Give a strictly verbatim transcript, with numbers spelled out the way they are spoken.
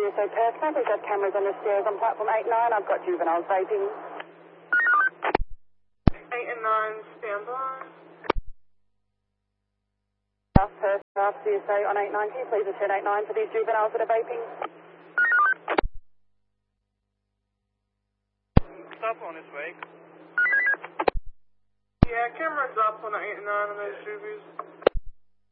S A Perth. Can I please have cameras on the stairs on platform eight nine? I've got juveniles vaping. eight and nine, stand by. South Perth, South C S A on eight nine. Can you please attend eight nine for these juveniles that are vaping? Stop on this way. Yeah, camera's up on the eight and nine on those juvies.